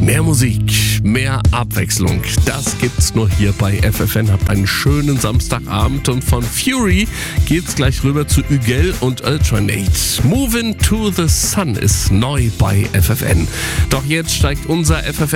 Mehr Musik, mehr Abwechslung, das gibt's nur hier bei FFN. Habt einen schönen Samstagabend und von Fury geht's gleich rüber zu Ügel und Ultranate. Moving to the Sun ist neu bei FFN. Doch jetzt steigt unser FFN